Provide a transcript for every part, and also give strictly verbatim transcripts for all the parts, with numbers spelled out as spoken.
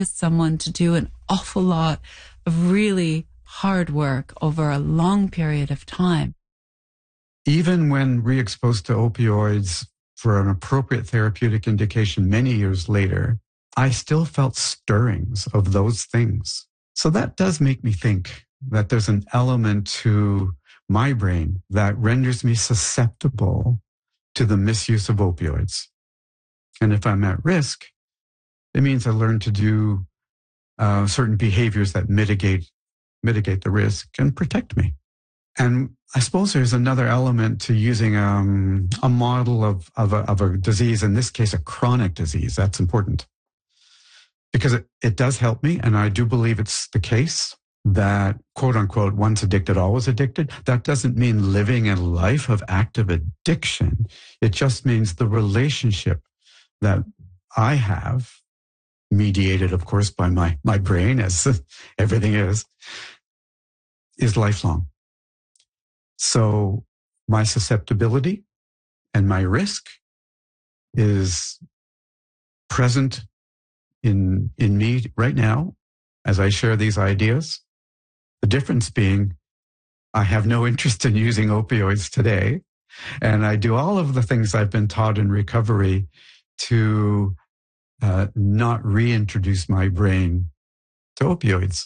someone to do an awful lot of really hard work over a long period of time. Even when re-exposed to opioids for an appropriate therapeutic indication many years later, I still felt stirrings of those things. So that does make me think that there's an element to my brain that renders me susceptible to the misuse of opioids. And if I'm at risk, it means I learn to do uh, certain behaviors that mitigate mitigate the risk and protect me. And I suppose there's another element to using um, a model of, of, a, of a disease, in this case, a chronic disease. That's important because it, it does help me. And I do believe it's the case that, quote unquote, once addicted, always addicted. That doesn't mean living a life of active addiction. It just means the relationship that I have, mediated, of course, by my, my brain, as everything is, is lifelong. So my susceptibility and my risk is present in, in me right now as I share these ideas. The difference being I have no interest in using opioids today. And I do all of the things I've been taught in recovery to uh, not reintroduce my brain to opioids.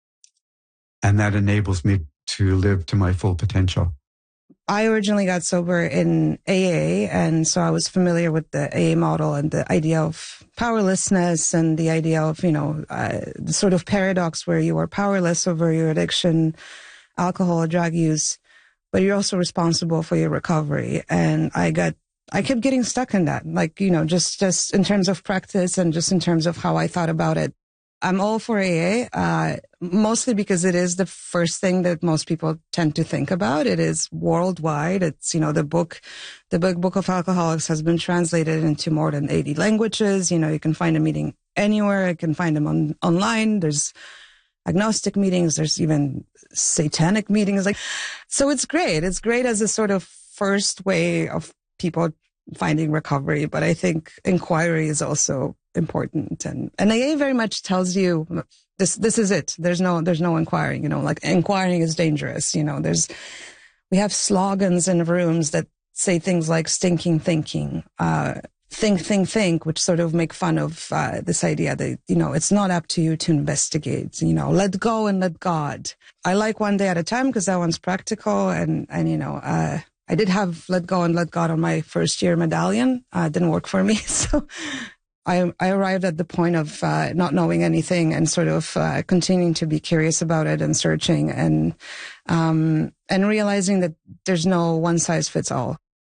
And that enables me to live to my full potential. I originally got sober in A A, and so I was familiar with the A A model and the idea of powerlessness and the idea of, you know, uh, the sort of paradox where you are powerless over your addiction, alcohol or drug use, but you're also responsible for your recovery. And I got, I kept getting stuck in that, like, you know, just, just in terms of practice and just in terms of how I thought about it. I'm all for A A, uh, mostly because it is the first thing that most people tend to think about. It is worldwide. It's, you know, the book, the big book of alcoholics has been translated into more than eighty languages. You know, you can find a meeting anywhere. You can find them on, online. There's agnostic meetings. There's even satanic meetings. Like, so it's great. It's great as a sort of first way of people finding recovery. But I think inquiry is also important, and and A A very much tells you this this is it. There's no there's no inquiring, you know, like inquiring is dangerous. You know, there's we have slogans in rooms that say things like stinking thinking, uh think think think, which sort of make fun of uh this idea that, you know, it's not up to you to investigate, you know, let go and let God. I like one day at a time because that one's practical, and and you know, uh I did have let go and let God on my first year medallion. Uh, it didn't work for me, so I, I arrived at the point of uh, not knowing anything and sort of uh, continuing to be curious about it and searching and um, and realizing that there's no one size fits all.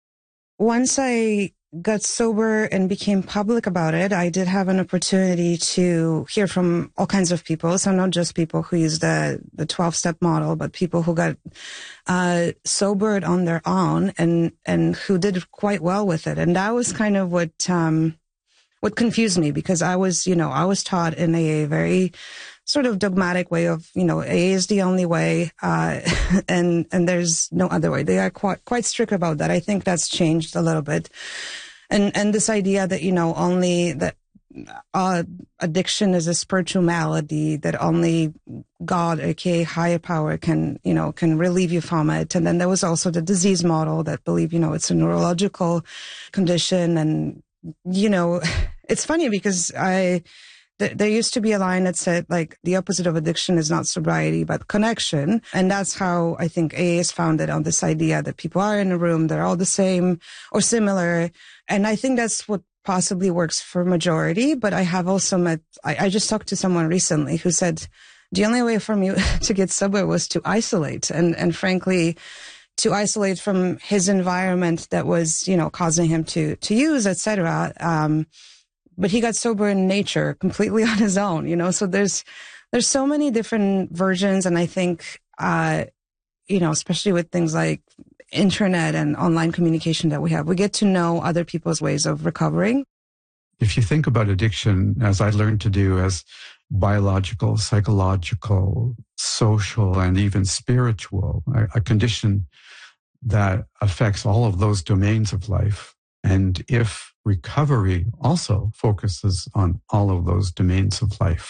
Once I got sober and became public about it, I did have an opportunity to hear from all kinds of people. So not just people who use the the twelve-step model, but people who got uh, sobered on their own and and who did quite well with it. And that was kind of what um, what confused me, because I was, you know, I was taught in a very sort of dogmatic way of, you know, A A is the only way, uh, and and there's no other way. They are quite quite strict about that. I think that's changed a little bit. And and this idea that, you know, only that uh, addiction is a spiritual malady, that only God, aka higher power, can, you know, can relieve you from it. And then there was also the disease model that believe, you know, it's a neurological condition. And, you know, it's funny because I, th- there used to be a line that said, like, the opposite of addiction is not sobriety, but connection. And that's how I think A A is founded, on this idea that people are in a room, they're all the same or similar. And I think that's what possibly works for majority. But I have also met, I, I just talked to someone recently who said the only way for me to get sober was to isolate. And, and frankly, to isolate from his environment that was, you know, causing him to, to use, et cetera. Um, but he got sober in nature completely on his own, you know, so there's, there's so many different versions. And I think, uh, you know, especially with things like internet and online communication that we have, we get to know other people's ways of recovering. If you think about addiction, as I learned to do, as biological, psychological, social, and even spiritual, a, a condition that affects all of those domains of life. And if recovery also focuses on all of those domains of life,